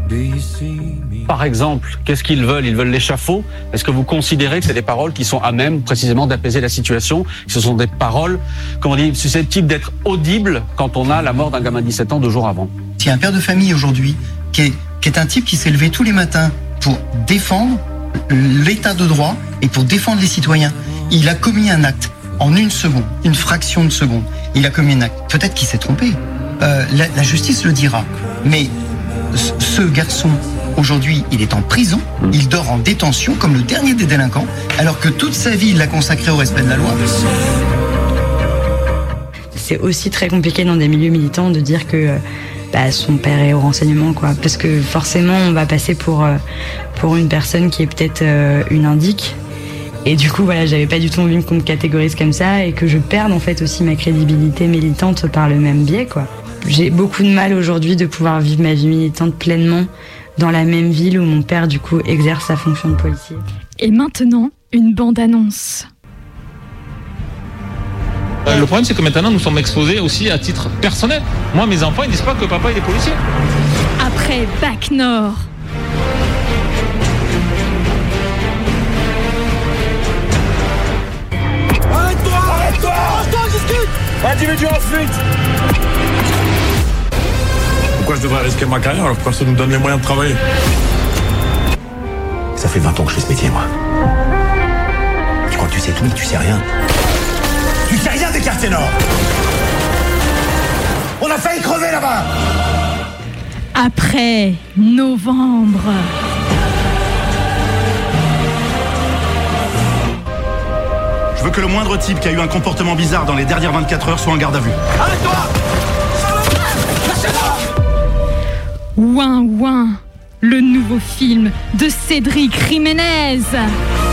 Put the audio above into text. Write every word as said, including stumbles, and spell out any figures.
Par exemple, qu'est-ce qu'ils veulent ? Ils veulent l'échafaud. Est-ce que vous considérez que c'est des paroles qui sont à même précisément d'apaiser la situation ? Ce sont des paroles, comment on dit, susceptibles d'être audibles quand on a la mort d'un gamin de dix-sept ans deux jours avant. Il y a un père de famille aujourd'hui qui est, qui est un type qui s'est levé tous les matins pour défendre l'état de droit et pour défendre les citoyens. Il a commis un acte en une seconde, une fraction de seconde. Il a commis un acte. Peut-être qu'il s'est trompé. Euh, la, la justice le dira. Mais ce garçon, aujourd'hui, il est en prison, il dort en détention comme le dernier des délinquants, alors que toute sa vie, il l'a consacré au respect de la loi. C'est aussi très compliqué dans des milieux militants de dire que bah, son père est au renseignement, quoi. Parce que forcément, on va passer pour, pour une personne qui est peut-être euh, une indique. Et du coup, voilà, j'avais pas du tout envie qu'on me catégorise comme ça et que je perde en fait aussi ma crédibilité militante par le même biais, quoi. J'ai beaucoup de mal aujourd'hui de pouvoir vivre ma vie militante pleinement dans la même ville où mon père, du coup, exerce sa fonction de policier. Et maintenant, une bande-annonce. Le problème, c'est que maintenant, nous sommes exposés aussi à titre personnel. Moi, mes enfants, ils disent pas que papa, il est policier. Après Bac Nord. Arrête-toi Arrête-toi Arrête-toi, discute Individu en fuite. Pourquoi je devrais risquer ma carrière alors que personne ne me donne les moyens de travailler ? Ça fait vingt ans que je fais ce métier, moi. Tu crois que tu sais tout, mais tu sais rien. Tu sais rien des quartiers nord. On a failli crever là-bas. Après novembre. Je veux que le moindre type qui a eu un comportement bizarre dans les dernières vingt-quatre heures soit en garde à vue. Arrête-toi. Ouin Ouin, le nouveau film de Cédric Jiménez.